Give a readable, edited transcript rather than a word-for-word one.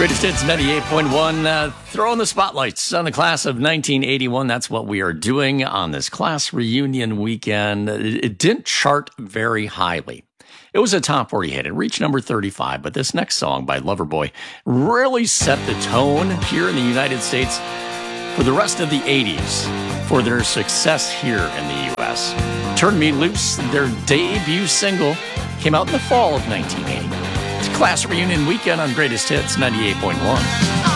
Greatest Hits 98.1, throwing the spotlights on the class of 1981. That's what we are doing on this class reunion weekend. It didn't chart very highly. It was a top 40 hit. It reached number 35, but this next song by Loverboy really set the tone here in the United States for the rest of the 80s for their success here in the U.S. Turn Me Loose, their debut single, came out in the fall of 1980. It's Class Reunion Weekend on Greatest Hits 98.1.